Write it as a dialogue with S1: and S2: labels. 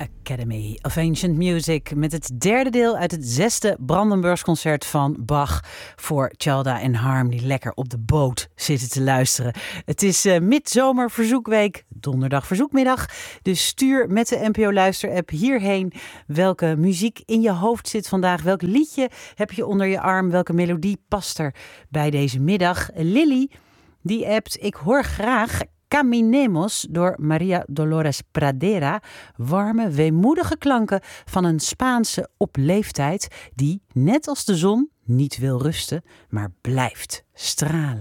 S1: Academy of Ancient Music met het derde deel uit het 6e Brandenburgsconcert van Bach voor Chalda en Harm die lekker op de boot zitten te luisteren. Het is midzomer verzoekweek, donderdag verzoekmiddag, dus stuur met de NPO Luister-app hierheen welke muziek in je hoofd zit vandaag. Welk liedje heb je onder je arm? Welke melodie past er bij deze middag? Lily die appt: ik hoor graag Caminemos door Maria Dolores Pradera. Warme, weemoedige klanken van een Spaanse op leeftijd die, net als de zon, niet wil rusten, maar blijft stralen.